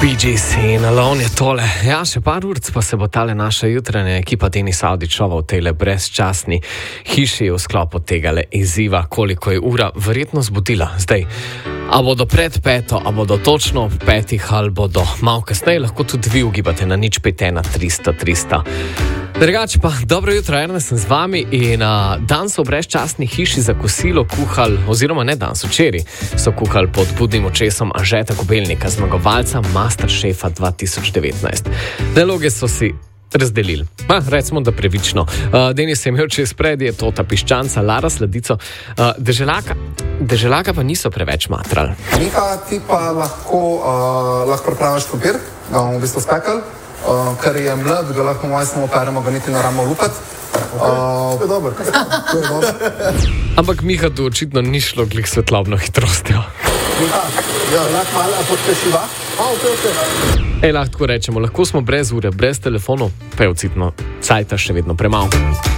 Bee Gees in Alone je tole. Ja, še par urc pa se bo tale naša jutranja ekipa Denis Avdićova v tejle brezčasni hiši v sklopu tegale izziva, koliko je ura, verjetno zbudila. Zdaj, a bodo pred 5, a bodo točno ob 5, ali bodo malo kasneje, lahko tudi vi ugibate na 051 300 300. Drugače pa, dobro jutro, Ernest sem z vami in dan so v brezčasni hiši za kosilo kuhali, oziroma ne dan, včeraj so kuhali pod budnim očesom Anžeta Kobelnika, zmagovalca Masterchefa 2019. Naloge so si razdelili. Recimo, da pravično. Denis je imel čez predje Tota Piščanca, Lara Sladico, Deželaka pa niso preveč matrali. Miha, ti pa lahko pripraviš krompir, ga bomo v bistvu spekali. Ker je mlad, ga lahko malo samo operemo, ga niti ne ramo lupati. To je dobro. Ampak Miha tu očitno ni šlo glih svetlobno hitrostjo. Miha, lahko malo podpešiva? Okay. Lahko rečemo, lahko smo brez ure, brez telefonov, pa je očitno cajta še vedno premalo.